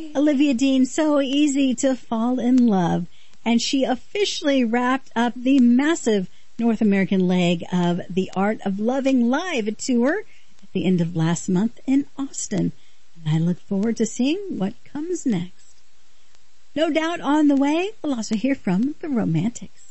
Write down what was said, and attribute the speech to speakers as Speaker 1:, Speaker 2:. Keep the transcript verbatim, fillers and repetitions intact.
Speaker 1: Olivia Dean, so easy to fall in love. And she officially wrapped up the massive North American leg of the Art of Loving Live tour at the end of last month in Austin. And I look forward to seeing what comes next. No Doubt on the way. We'll also hear from the Romantics.